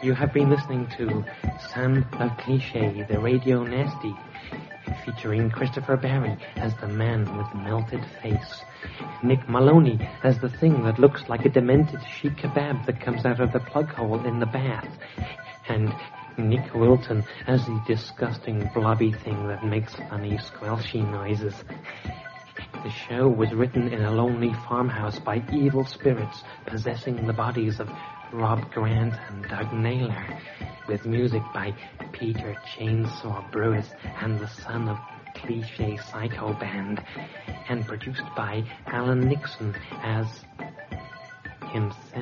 You have been listening to Son of Cliché, the Radio Nasty, featuring Christopher Barry as the man with melted face, Nick Maloney as the thing that looks like a demented sheikh kebab that comes out of the plug hole in the bath, and Nick Wilton as the disgusting blobby thing that makes funny squelchy noises. The show was written in a lonely farmhouse by evil spirits possessing the bodies of Rob Grant and Doug Naylor, with music by Peter Chainsaw Brewis and the Son of Cliché Psycho Band, and produced by Alan Nixon as himself.